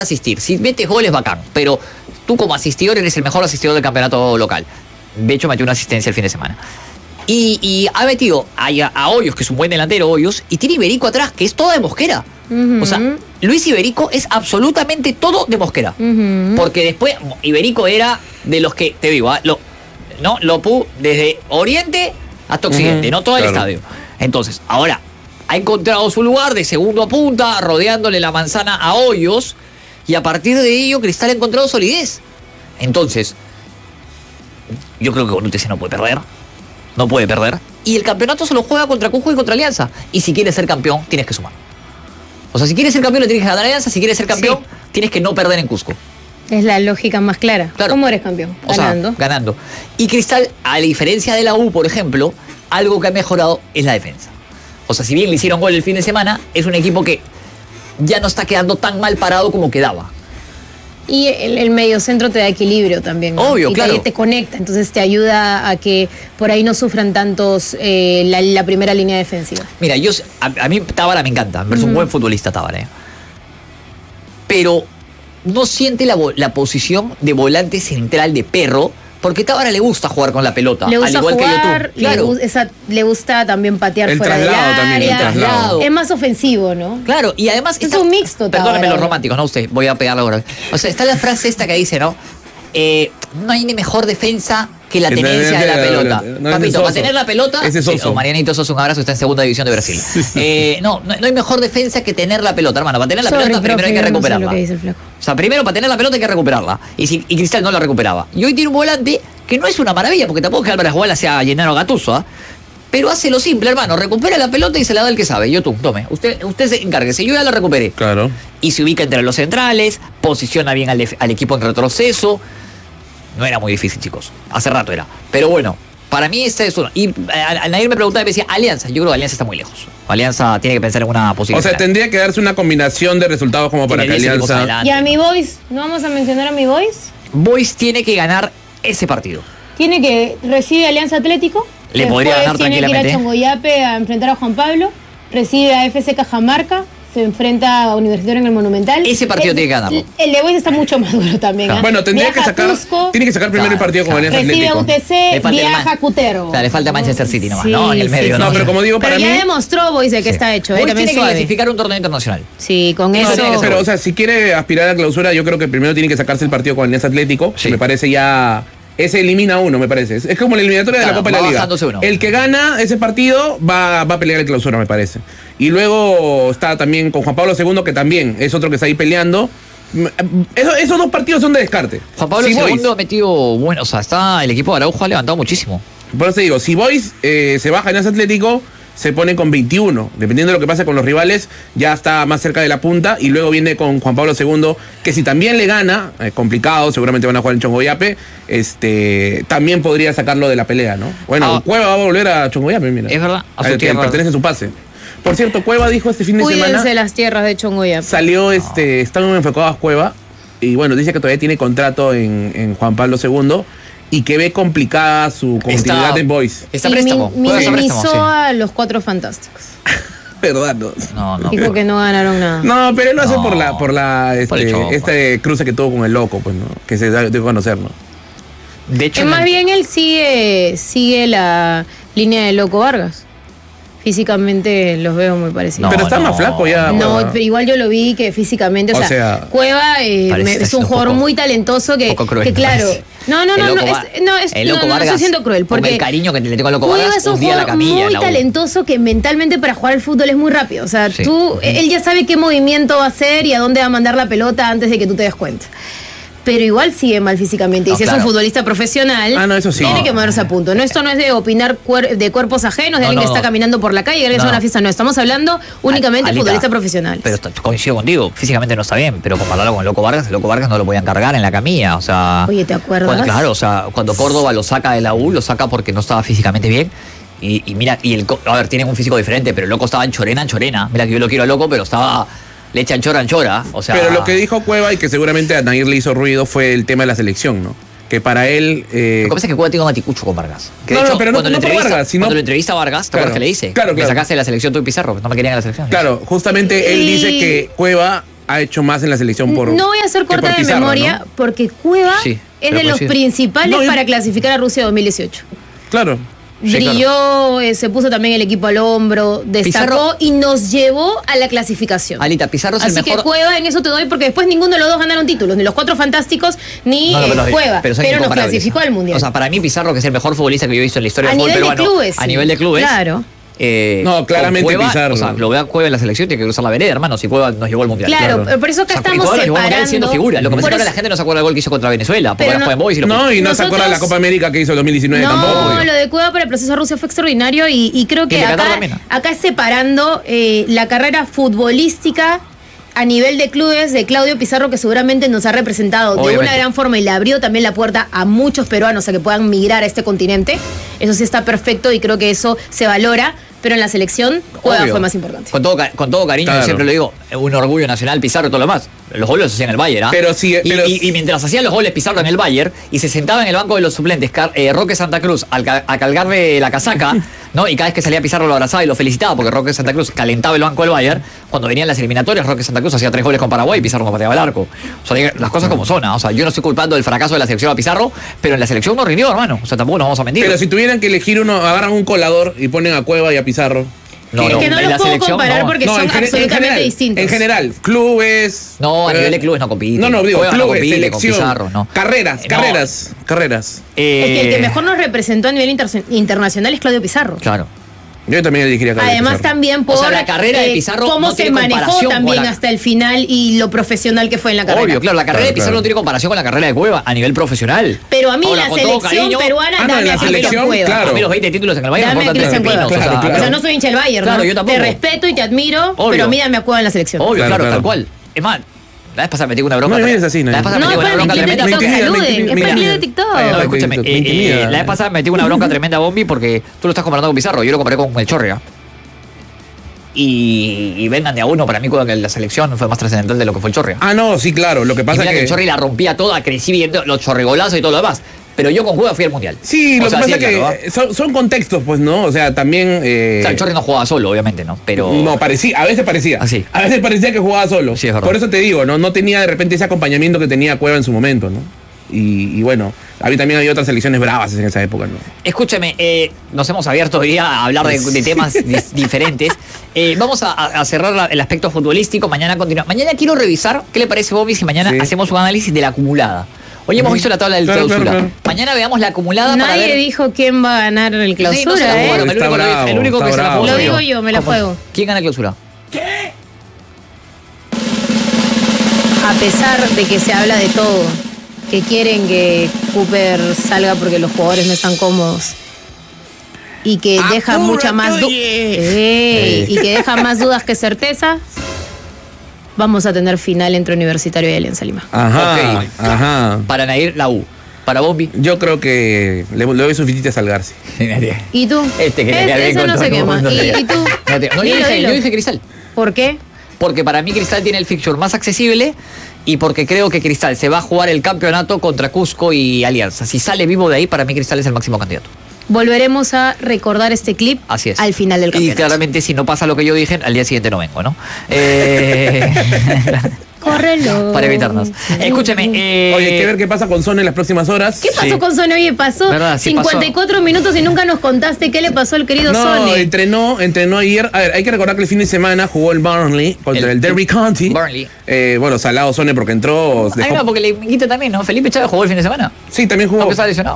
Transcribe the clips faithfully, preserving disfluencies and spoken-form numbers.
asistir. Si metes goles, bacán. Pero tú como asistidor eres el mejor asistidor del campeonato local. De hecho, metió una asistencia el fin de semana. Y, y ha metido a, a Hoyos, que es un buen delantero, Hoyos, y tiene Iberico atrás, que es todo de Mosquera. Uh-huh. O sea, Luis Iberico es absolutamente todo de Mosquera. Uh-huh. Porque después, Iberico era de los que, te digo, ¿eh? lo, ¿no? Lo pu desde Oriente hasta Occidente, uh-huh. no todo el claro. estadio. Entonces, ahora, ha encontrado su lugar de segundo a punta, rodeándole la manzana a Hoyos, y a partir de ello Cristal ha encontrado solidez. Entonces, yo creo que con U T C no puede perder. No puede perder. Y el campeonato se lo juega contra Cusco y contra Alianza. Y si quieres ser campeón, tienes que sumar. O sea, si quieres ser campeón, le tienes que ganar a Alianza. Si quieres ser campeón, sí. tienes que no perder en Cusco. Es la lógica más clara. Claro. ¿Cómo eres campeón? Ganando. O sea, ganando. Y Cristal, a diferencia de la U, por ejemplo, algo que ha mejorado es la defensa. O sea, si bien le hicieron gol el fin de semana, es un equipo que ya no está quedando tan mal parado como quedaba. Y el, el mediocentro te da equilibrio también, ¿no? Obvio, y claro. te, te conecta, entonces te ayuda a que por ahí no sufran tantos eh, la, la primera línea defensiva. Mira, yo a, a mí Tábara me encanta, me parece uh-huh. un buen futbolista Tábara, ¿eh? Pero no siente la, la posición de volante central de Perro, porque a Tábara le gusta jugar con la pelota, le gusta al igual jugar, que yo tú. Claro. Le, esa, le gusta también patear el fuera del área. También, el traslado. Es más ofensivo, ¿no? Claro, y además... Es un mixto, Tábara. Perdóname los románticos, no usted, voy a pegarle ahora. O sea, está la frase esta que dice, ¿no? Eh, no hay ni mejor defensa que la tenencia de la pelota. No, Papito, para tener la pelota... Ese es Soso. Sí, oh, Marianito Soso, un abrazo, está en segunda división de Brasil. eh, no, no, no hay mejor defensa que tener la pelota, hermano. Para tener la Sorry, pelota primero hay que recuperarla. No sé lo que dice el flaco. O sea, primero para tener la pelota hay que recuperarla. Y, si, y Cristal no la recuperaba. Y hoy tiene un volante que no es una maravilla, porque tampoco es que Álvarez Guala sea Gennaro Gattuso, ¿eh? Pero hace lo simple, hermano. Recupera la pelota y se la da el que sabe. Yo tú, tome. Usted, usted se encárguese. Yo ya la recuperé. Claro. Y se ubica entre los centrales, posiciona bien al, al equipo en retroceso. No era muy difícil, chicos. Hace rato era. Pero bueno, para mí este es uno. Y al Nair me preguntaba y me decía, Alianza. Yo creo que Alianza está muy lejos. Alianza tiene que pensar en una posibilidad. O sea, tendría que darse una combinación de resultados como para que Alianza... Y a mi Boys, ¿no vamos a mencionar a mi Boys? Boys tiene que ganar ese partido. Tiene que recibe Alianza Atlético. Le podría ganar tiene tranquilamente. Tiene que ir a Chongoyape a enfrentar a Juan Pablo. Recibe a F C Cajamarca. Se enfrenta a Universitario en el Monumental. Ese partido el, tiene que ganarlo. El de Boys está mucho más duro también. Claro. ¿eh? Bueno, tendría viaja que sacar. Cusco, tiene que sacar primero claro, el partido con Alianza Atlético. Recibe a U T C, viaja a Cutero. O sea, le falta Manchester City nomás, sí, ¿no? En el medio, sí, ¿no? No, pero como digo, pero para ya mí. Ya demostró Boys de que sí. está hecho. Boys ¿eh? tiene suave. que clasificar un torneo internacional. Sí, con no, eso. No, pero, o sea, si quiere aspirar a la clausura, yo creo que primero tiene que sacarse el partido con Alianza Atlético. Sí. Que me parece ya. Ese elimina uno, me parece. Es como la eliminatoria claro, de la Copa de la Liga. Uno. El que gana ese partido va, va a pelear la clausura, me parece. Y luego está también con Juan Pablo segundo, que también es otro que está ahí peleando. Eso, esos dos partidos son de descarte. Juan Pablo si segundo Boys, ha metido, bueno, o sea, está el equipo de Araujo ha levantado muchísimo. Por eso te digo, si Boys eh, se baja en ese Atlético, se pone con veintiuno. Dependiendo de lo que pase con los rivales, ya está más cerca de la punta. Y luego viene con Juan Pablo segundo, que si también le gana, es complicado, seguramente van a jugar en Chongoyape, este, también podría sacarlo de la pelea, ¿no? Bueno, ah, Cueva va a volver a Chongoyape, mira. Es verdad, a su tierra. Pertenece a su pase. Por cierto, Cueva dijo este fin de Cuídense semana... Cuídense las tierras de Chongoyape. Salió, este, no. está muy enfocado a Cueva, y bueno, dice que todavía tiene contrato en, en Juan Pablo segundo, y que ve complicada su continuidad está, en Boys. Está préstamo. Mi, minimizó sí. a los Cuatro Fantásticos. ¿Verdad? No, no. no Dijo pero... que no ganaron nada. No, pero él lo hace no, por la, por la este, por show, este pues. cruce que tuvo con el loco, pues, ¿no? Que se dio a conocer, ¿no? De hecho, es no... más bien él sigue, sigue la línea de Loco Vargas. Físicamente los veo muy parecidos. No, pero está no, más flaco ya. No, Cueva. Pero igual yo lo vi que físicamente, o, o sea, sea, Cueva eh, me, es un jugador un poco, muy talentoso que, cruel, que claro. No, no, no, no, es, no, es, el Loco no, no, Vargas, no estoy siendo cruel. Porque el cariño que le tengo a Loco Cueva Vargas, es un un día jugador la camilla, muy la talentoso que mentalmente para jugar al fútbol es muy rápido. O sea, sí. tú, él ya sabe qué movimiento va a hacer y a dónde va a mandar la pelota antes de que tú te des cuenta. Pero igual sigue mal físicamente. No, y si claro. es un futbolista profesional, ah, no, eso sí. tiene no. que moverse a punto. No, esto no es de opinar cuer de cuerpos ajenos, de no, alguien no. que está caminando por la calle y alguien no. que está en una fiesta. No, estamos hablando únicamente de futbolistas profesionales. Pero coincido contigo, físicamente no está bien, pero compararlo con el Loco Vargas, el Loco Vargas no lo podían cargar en la camilla. O sea, oye, ¿te acuerdas? Cuando, claro, o sea, cuando Córdoba lo saca de la U, lo saca porque no estaba físicamente bien. Y, y mira, y el a ver, tienen un físico diferente, pero el Loco estaba en chorena, en chorena. Mira que yo lo quiero al Loco, pero estaba... Le echan chora, chora, o sea... Pero lo que dijo Cueva y que seguramente a Nair le hizo ruido fue el tema de la selección, ¿no? Que para él... Eh... Lo que pasa es que Cueva tiene un maticucho con Vargas. Que no, de hecho, no, pero no, cuando, no lo por Vargas, sino... cuando lo entrevista a Vargas, ¿te claro, acuerdas que le dice? Claro, claro. Me sacaste de la selección tú y Pizarro, no me querían en la selección. Claro, justamente él dice que Cueva ha hecho más en la selección por No voy a hacer corta de Pizarro, memoria, ¿no? Porque Cueva sí, es de los sí. principales no, yo... para clasificar a Rusia dos mil dieciocho. Claro. Sí, brilló, claro. eh, se puso también el equipo al hombro, destacó Pizarro, y nos llevó a la clasificación. Alita, Pizarro es Así el mejor. Así que Cueva, en eso te doy, porque después ninguno de los dos ganaron títulos, ni los Cuatro Fantásticos, ni no, no, pero, eh, Cueva, pero, pero nos clasificó al Mundial. O sea, para mí Pizarro, que es el mejor futbolista que yo he visto en la historia del fútbol peruano. A nivel de clubes. A nivel de clubes. Claro. Eh, no, claramente Cueva, Pizarro. O sea, lo vea Cueva en la selección, tiene que cruzar la vereda, hermano. Si Cueva nos llevó al Mundial. Claro, claro. Por eso acá o sea, estamos separando. Siendo figura. Lo que pasa es que ahora la gente no se acuerda del gol que hizo contra Venezuela. Porque no, ahora Boys y lo no, y no nosotros, se acuerda de la Copa América que hizo el dos mil diecinueve no, tampoco. No, lo de Cueva para el proceso Rusia fue extraordinario y, y creo que acá, acá es separando eh, la carrera futbolística a nivel de clubes de Claudio Pizarro, que seguramente nos ha representado Obviamente. de una gran forma y le abrió también la puerta a muchos peruanos a que puedan migrar a este continente. Eso sí está perfecto y creo que eso se valora. Pero en la selección, Cueva fue más importante. Con todo, con todo cariño, claro. siempre lo digo, un orgullo nacional Pizarro y todo lo más. Los goles los hacían en el Bayern, ¿ah? Pero sí, pero... Y, y, y mientras hacían los goles Pizarro en el Bayern y se sentaba en el banco de los suplentes, eh, Roque Santa Cruz, al, a cargarle la casaca, ¿no? Y cada vez que salía Pizarro lo abrazaba y lo felicitaba porque Roque Santa Cruz calentaba el banco del Bayern. Cuando venían las eliminatorias, Roque Santa Cruz hacía tres goles con Paraguay y Pizarro no pateaba el arco. O sea, las cosas como son, ¿ah? O sea, yo no estoy culpando del fracaso de la selección a Pizarro, pero en la selección no rindió, hermano. O sea, tampoco nos vamos a mentir. Pero si tuvieran que elegir uno, agarran un colador y ponen a Cueva y a Pizarro. No, es no, que no los puedo comparar no. porque no, son absolutamente general, distintos. En general, clubes... No, a eh, nivel de clubes no compiten. No, no, digo, Juegan clubes, no compite, selección, Pizarro, no. carreras, no. carreras, carreras. Eh, es que el que mejor nos representó a nivel inter internacional es Claudio Pizarro. Claro. Yo también elegiría Claudio Además Pizarro. también por o sea, la carrera de Pizarro cómo no se manejó también la... hasta el final y lo profesional que fue en la carrera. Obvio, claro, la carrera claro, de Pizarro claro. no tiene comparación con la carrera de Cueva a nivel profesional. Pero a mí Ahora, la selección cariño, peruana ah, no, dame la a selección, Cueva. Claro. A mí los veinte títulos en el Bayern dame a Cristian Cueva. Claro, o, sea, claro. o sea, no soy hincha del Bayern, claro, ¿no? yo tampoco. Te respeto y te admiro, Obvio. pero a mí dame a Cueva en la selección. Obvio, claro, claro tal cual. Es más, la vez pasada metí una bronca. No, mires así, no. La vez pasada metí una bronca tremenda. No, saluden, es para el de TikTok. Escúchame, la vez pasada metí una bronca tremenda a Bombi porque tú lo estás comparando con Pizarro, yo lo comparé con el Chorria. Y, y vengan de a uno, para mí que la selección fue más trascendental de lo que fue el Chorria. Ah, no, sí, claro. Lo que pasa es que, que el Chorri la rompía toda, crecí viendo los chorrigolazos y todo lo demás. Pero yo con Cueva fui al Mundial. Sí, o lo sea, que pasa es claro, que son, son contextos, pues, ¿no? O sea, también... Eh... O sea, el Chorri no jugaba solo, obviamente, ¿no? Pero... No, parecía, a veces parecía. Así. A veces parecía que jugaba solo. Sí, es verdad. Por eso te digo, ¿no? No tenía de repente ese acompañamiento que tenía Cueva en su momento, ¿no? Y, y bueno, había, también había otras selecciones bravas en esa época, ¿no? Escúcheme, eh, nos hemos abierto hoy día a hablar de, de temas diferentes. Eh, vamos a, a cerrar la, el aspecto futbolístico. Mañana continúa. Mañana quiero revisar, ¿qué le parece, Bobby, si mañana sí. hacemos un análisis de la acumulada? Hoy hemos visto la tabla del claro, clausura. Claro, claro. Mañana veamos la acumulada. Nadie para ver... dijo quién va a ganar el clausura, sí, no ¿eh? Bueno, el, único, bravo, el único que se la juega. Lo digo yo, me la juego. ¿Quién gana el clausura? ¿Qué? A pesar de que se habla de todo, que quieren que Cooper salga porque los jugadores no están cómodos y que deja mucha más dudas eh, y que deja más dudas que certeza, vamos a tener final entre Universitario y Alianza Lima. Ajá, okay. ajá. Para Nair, la U. Para Bombi. Yo creo que le, le doy suficiente a Salgarse. ¿Y tú? Este que este, le eso no se quema. ¿Y, ¿Y tú? No, te, no, dilo, yo, dije, dilo. yo dije Cristal. ¿Por qué? Porque para mí Cristal tiene el fixture más accesible y porque creo que Cristal se va a jugar el campeonato contra Cusco y Alianza. Si sale vivo de ahí, para mí Cristal es el máximo candidato. Volveremos a recordar este clip Así es. al final del campeonato. Y claramente si no pasa lo que yo dije, al día siguiente no vengo, ¿no? Eh... Córrelo. Para evitarnos. Escúcheme. Eh... Oye, hay que ver qué pasa con Sone en las próximas horas. ¿Qué pasó sí. con Sone? Oye, pasó ¿verdad? Sí cincuenta y cuatro pasó. minutos y nunca nos contaste qué le pasó al querido no, Sone. No, entrenó, entrenó ayer. A ver, hay que recordar que el fin de semana jugó el Burnley contra el, el Derby County. Burnley. Eh, bueno, salado Sone porque entró. Dejó... Ay, no, porque le quita también, ¿no? Felipe Chávez jugó el fin de semana. Sí, también jugó. Aunque estaba lesionado.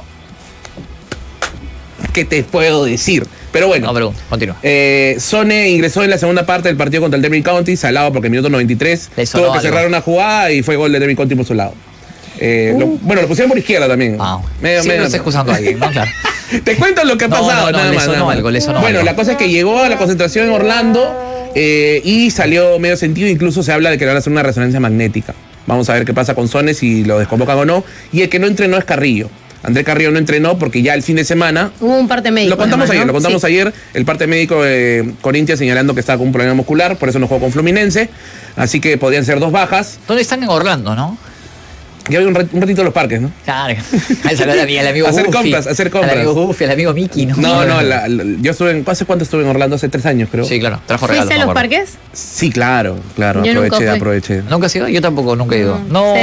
¿Qué te puedo decir? Pero bueno. No, pero continúa. Eh, Sone ingresó en la segunda parte del partido contra el Derby County, salado porque en minuto noventa y tres tuvo que cerrar una jugada y fue gol de Derby County por su lado. Eh, uh. lo, bueno, lo pusieron por izquierda también. Ah, medio, sí, medio, no estoy excusando a alguien, ¿no? Claro. Te cuento lo que ha pasado, no, no, nada no, más. Nada algo, más. Sonó bueno, algo. la cosa es que llegó a la concentración en Orlando eh, y salió medio sentido. Incluso se habla de que le van a hacer una resonancia magnética. Vamos a ver qué pasa con Sone, si lo desconvocan o no. Y el que no entrenó es Carrillo. André Carrillo no entrenó porque ya el fin de semana... Hubo un parte médico. Lo contamos además, ayer, ¿no? lo contamos sí. ayer. El parte médico de Corinthians señalando que estaba con un problema muscular, por eso no jugó con Fluminense. Así que podían ser dos bajas. ¿Dónde están? En Orlando, ¿no? Ya voy un, un ratito a los parques, ¿no? Claro. A saludar a mi, al amigo hacer Goofy. compras, hacer compras. Al amigo Goofy, al amigo Mickey, ¿no? No, no, la, la, yo estuve en... ¿Hace cuánto estuve en Orlando? Hace tres años, creo. Sí, claro. Trajo regalos. ¿Fuiste a los parques? Sí, claro, claro. Yo aproveché, nunca aproveché. ¿Nunca has ido? Yo tampoco, nunca he ido. No,